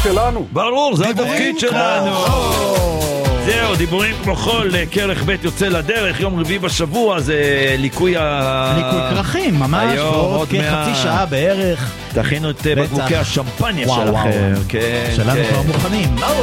שלנו. ברור, זה התפקיד שלנו. זהו, דיבורים כמו חול, כרך ב' יוצא לדרך, יום רביעי בשבוע, זה ליקוי קרחים, ממש, עוד כחצי שעה בערך. תכינו את בקבוקי השמפניה שלכם. שלנו כבר מוכנים.